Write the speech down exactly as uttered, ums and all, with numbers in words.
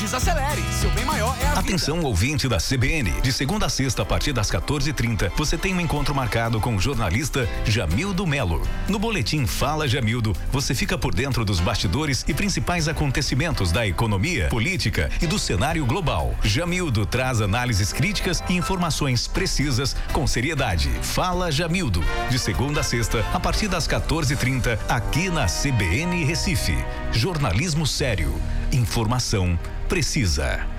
desacelere. Seu bem maior é a Atenção, vida. ouvinte da C B N. De segunda a sexta, a partir das quatorze e trinta, você tem um encontro marcado com o jornalista Jamildo Melo. No boletim Fala Jamildo, você fica por dentro dos bastidores e principais acontecimentos da economia, política e do cenário global. Jamildo traz análises críticas e informações precisas com seriedade. Fala Jamildo. De segunda a sexta, a partir das quatorze e trinta, aqui na C B N Recife. Jornalismo sério. Informação precisa.